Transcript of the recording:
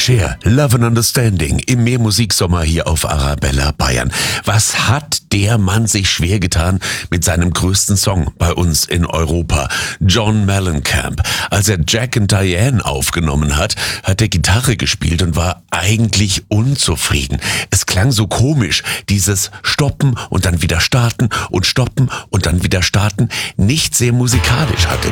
Cher, Love and Understanding im Mehrmusiksommer hier auf Arabella Bayern. Was hat der Mann sich schwer getan mit seinem größten Song bei uns in Europa? John Mellencamp. Als er Jack and Diane aufgenommen hat, hat er Gitarre gespielt und war eigentlich unzufrieden. Es klang so komisch, dieses Stoppen und dann wieder starten und stoppen und dann wieder starten, nicht sehr musikalisch hatte